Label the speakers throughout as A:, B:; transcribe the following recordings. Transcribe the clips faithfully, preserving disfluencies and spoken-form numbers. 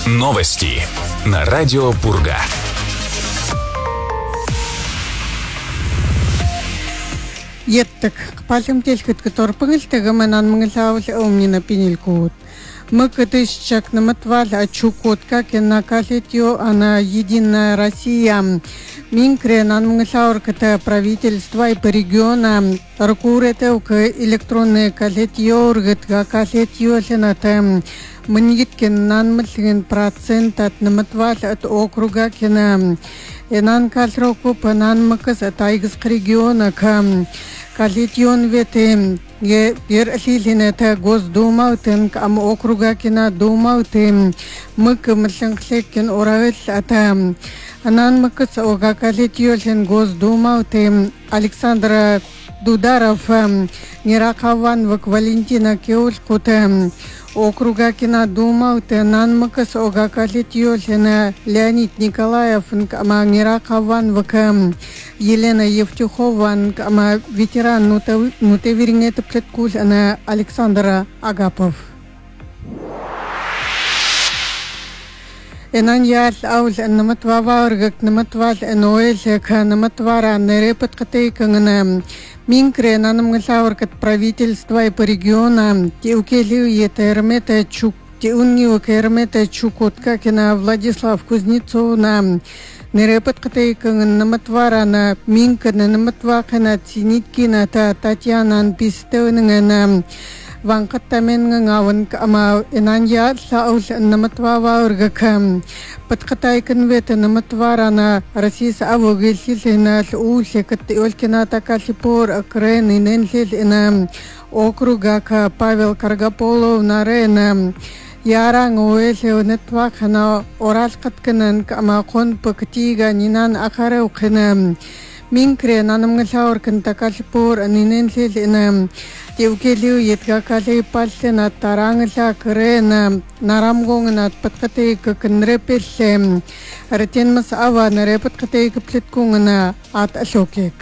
A: Новости на радио Пурга.
B: Еттик палым телхит который пыгылтыгы манан мыңылауыл омнина пинилкут. Мы кытышчак наматвал ачукотка кенакалетью она Единая Россия. Минкре нан мыңылауыр кыта правительства и по региона рукурете к электронные калетью ургытга калетью лената. Мниткен нан мыслген процент от наматвал от округа кена. Энан калроку панан макас от айгс региона кам. Калетьон ветем ер лилинета Госдума тем кам округа кена Дума тем мык мышланклекен орагыл атам. Анан макас ога калетьёлен Госдума тем Александр Дударов Неракаван вак Валентина Кеулькутем округа кена Дума тенан макас ога калетьёлен Леонид Николаев кама Неракаван вак Елена Евтюхова кама ветеран нутеверинета предкуль она Александр Агапов. Энан ял аул наматвава ургак наматвал эноэль ка наматвара нерепет катейкангна минкре нанамгалаур кат правительства и по региона теукелию етермета чук теунниу кермета чукотка кена Владислав Кузнецов на нерепет катейкангна наматвара на минка наматвака на циниткина та Татьяна Анпистевнангна Ванкатамен ngawon ama enanya saul namatwawa urgakam patkatay kanweta namatwara na rasis avogilsilina ulsekat olkina takalipor akren inensil ina okruga ka Павел Каргополов нарена ярang oelse netwakana oralkatkenen ama kon paktига нинан акаре укена минкре нанамгалаур кантакалипор иненsil ина Теукелиу еткакали пальсена тарангла крена нарамгонгнат паткатейка кнрепеллем ретенмас ава нарепаткатейка плеткунгна ат ашокек.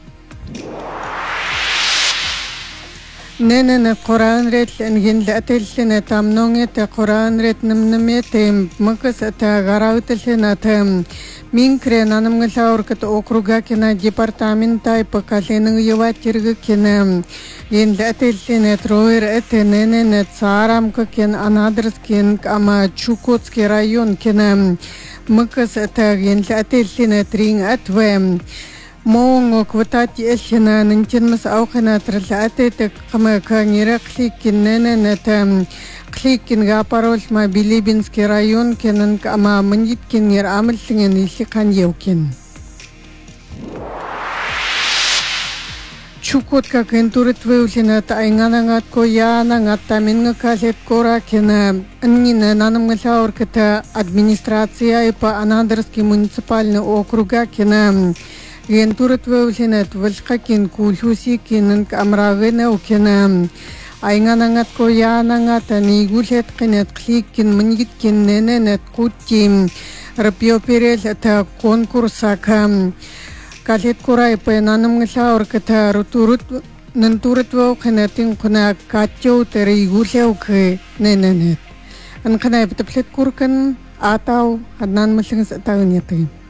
B: Ненен Коран рет нгин лателлена тамнонгет Коран рет намнамете макас та гараутеллена тем минкре нанамгалаур кат округа кена департамента и покаленың еватирга кена ен лателлена троер этененен царамка кен анадырскен ама Чукотский район кена макас та ен лателлена трин атвем Монго кватати эльхина нинтенмас аухана тралатетек кама канира кликин нененета кликин гапарольма Билибинский район кенен кама маньиткин нер амльсинген исикан евкин. Чукотка кентурит выулина тайнганангат коянангат таминга калет кора кена нина нанамгалаур ката администрация и по Анадырский муниципальный округа кена Гентурат выулинет выльхакин кулхусикин камрагына укена айнганангат коянангат нигулет кенет кликин мниткин нененет кутим рапиоперел это конкурсака калет курай по нанамгалаур ката рутурут нантурат выукенетин куна катьоу теригулеук нененет анканай птеплет куркан атау аднан мышлыңыз атагынеты